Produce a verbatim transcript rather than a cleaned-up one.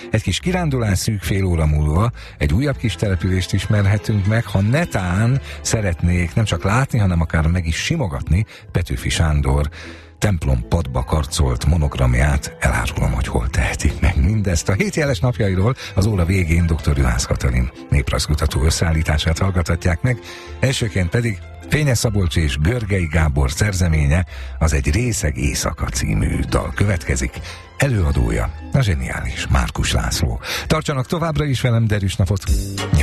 Egy kis kirándulás szűk fél óra múlva egy újabb kis települést ismerhetünk meg, ha netán szeretnék nem csak látni, hanem akár meg is simogatni Petőfi Sándor templom padba karcolt monogramját. Elárulom, hogy hol tehetik meg mindezt. A hét jeles napjairól az óra végén dr. Juhász Katalin néprajzkutató összeállítását hallgathatják meg, elsőként pedig Fényes Szabolcs és Görgei Gábor szerzeménye, az Egy részeg éjszaka című dal következik. Előadója a zseniális Márkus László. Tartsanak továbbra is velem, derűs napot!